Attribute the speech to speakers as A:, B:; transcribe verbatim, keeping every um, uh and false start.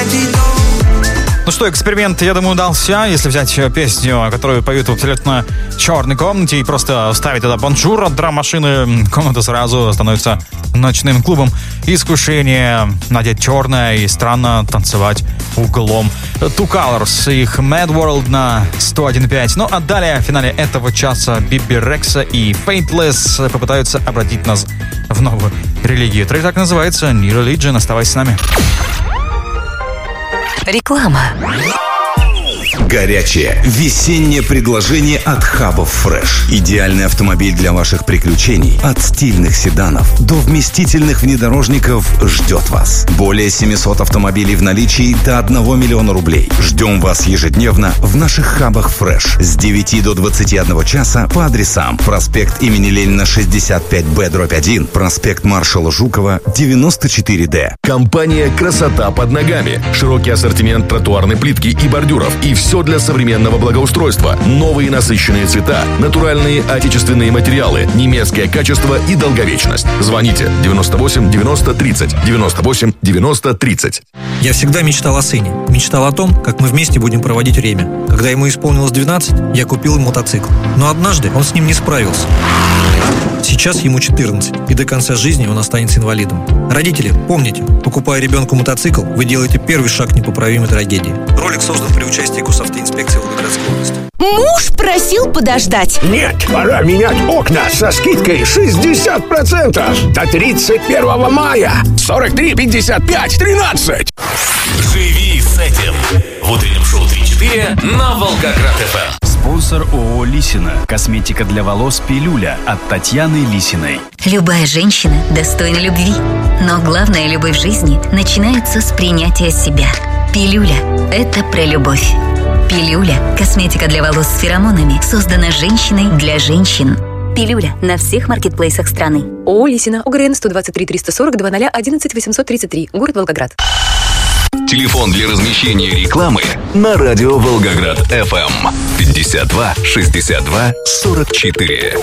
A: Ну что, эксперимент, я думаю, удался. Если взять песню, которую поют в абсолютно черной комнате, и просто вставить туда бонжур от драм-машины, комната сразу становится ночным клубом. Искушение надеть черное и странно танцевать углом. Two Colors, их Mad World на сто один и пять. Ну а далее, в финале этого часа, Биби Рекса и Faithless попытаются обратить нас в новую религию. Трек так называется New Religion. Оставайся с нами.
B: Реклама.
C: Горячее весеннее предложение от Хабов Fresh. Идеальный автомобиль для ваших приключений. От стильных седанов до вместительных внедорожников ждет вас. Более семьсот автомобилей в наличии до одного миллиона рублей. Ждем вас ежедневно в наших Хабах Fresh с девяти до двадцати одного часа по адресам: проспект имени Ленина шестьдесят пять бэ дробь один, проспект маршала Жукова девяносто четыре дэ.
D: Компания «Красота под ногами». Широкий ассортимент тротуарной плитки и бордюров. И все для современного благоустройства. Новые насыщенные цвета, натуральные отечественные материалы, немецкое качество и долговечность. Звоните девяносто восемь девяносто тридцать, девяносто восемь девяносто тридцать.
E: Я всегда мечтал о сыне. Мечтал о том, как мы вместе будем проводить время. Когда ему исполнилось двенадцать, я купил ему мотоцикл. Но однажды он с ним не справился. Сейчас ему четырнадцать, и до конца жизни он останется инвалидом. Родители, помните, покупая ребенку мотоцикл, вы делаете первый шаг к непоправимой трагедии. Ролик создан при участии госавтоинспекции Волгоградской области.
F: Муж просил подождать.
G: Нет, пора менять окна со скидкой шестьдесят процентов до тридцать первого мая. сорок три пятьдесят пять тринадцать.
H: Живи с этим. В утреннем шоу три-четыре на Волгоград-ФМ.
I: Спонсор ООО «Лисина». Косметика для волос «Пилюля» от Татьяны Лисиной.
J: Любая женщина достойна любви. Но главная любовь в жизни начинается с принятия себя. «Пилюля» — это про любовь. «Пилюля» — косметика для волос с феромонами, создана женщиной для женщин. «Пилюля» на всех маркетплейсах страны.
K: ООО «Лисина», ОГРН сто двадцать три триста сорок два ноль одиннадцать восемьсот тридцать три, город Волгоград.
H: Телефон для размещения рекламы на радио Волгоград-ФМ пятьдесят два шестьдесят два сорок четыре.